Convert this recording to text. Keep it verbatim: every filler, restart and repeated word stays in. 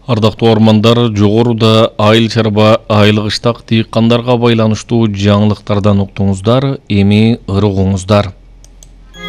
Ардактуу ормандар, жогоруда айыл чарба, айылгыштак дыйкандарга байланыштуу жаңылыктардан уктуңуздар, эми ырыгуңуздар.